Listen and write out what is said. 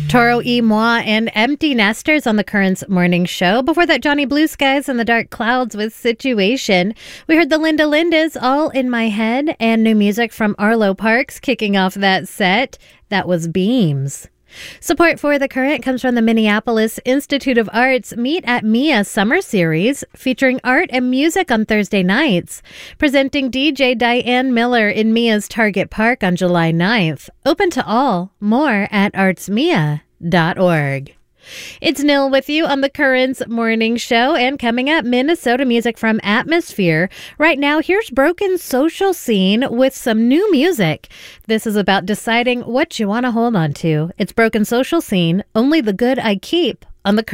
Toro y Moi and Empty Nesters on the Currents Morning Show. Before that, Johnny Blue Skies and the Dark Clouds with Situation. We heard the Linda Lindas, All in My Head, and new music from Arlo Parks kicking off that set. That was Beams. Support for The Current comes from the Minneapolis Institute of Arts Meet at Mia Summer Series, featuring art and music on Thursday nights. Presenting DJ Diane Miller in Mia's Target Park on July 9th. Open to all. More at artsmia.org. It's Nil with you on the Currents Morning Show, and coming up, Minnesota music from Atmosphere. Right now, here's Broken Social Scene with some new music. This is about deciding what you want to hold on to. It's Broken Social Scene, Only the Good I Keep on the